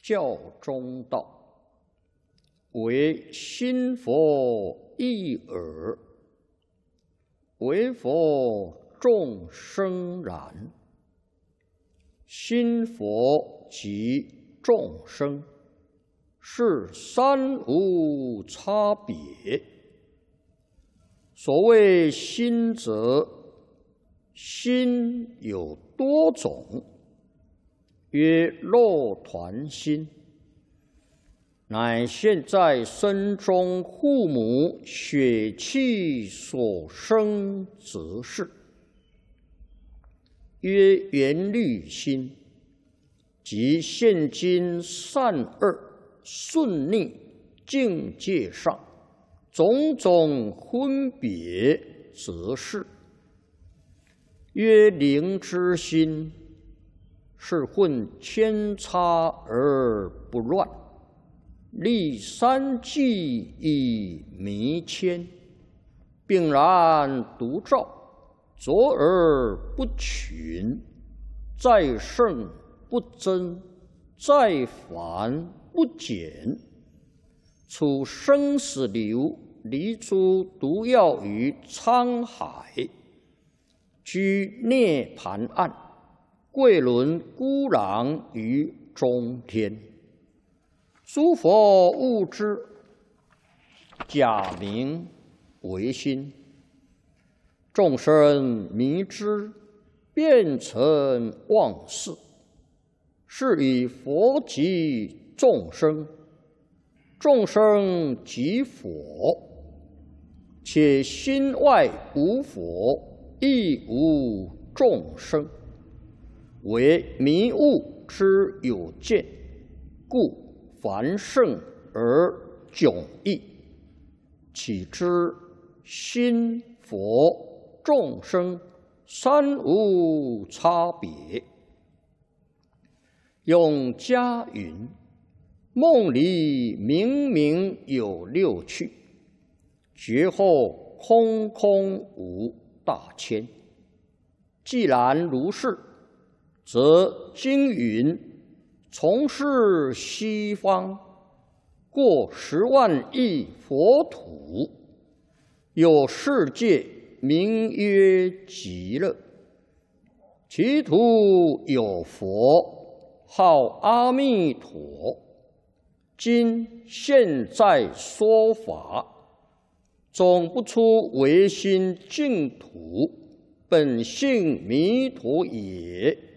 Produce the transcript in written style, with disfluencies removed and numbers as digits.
教中道，唯心佛一耳，唯佛众生然。心佛即众生，是三无差别。所谓心者，心有多种，曰肉团心，乃现在身中父母血气所生之事。曰缘虑心，即现今善恶顺逆境界上种种分别之事。曰灵之心，是混千差而不乱，立三际以弥谦，并然独照，浊而不群，再胜不增，再繁不减。处生死流，离诸毒药于沧海，居涅盘岸，贵轮孤狼于中天。诸佛悟之，假名为心；众生迷之，变成妄事。是以佛即众生，众生即佛，且心外无佛，亦无众生，为迷悟之有见，故繁盛而迥异。岂知心佛众生三无差别。永嘉云：梦里明明有六趣，觉后空空无大千。既然如是，则经云：从是西方过10万亿佛土，有世界名曰极乐，其土有佛，号阿弥陀。今现在说法，总不出唯心净土，本性弥陀也。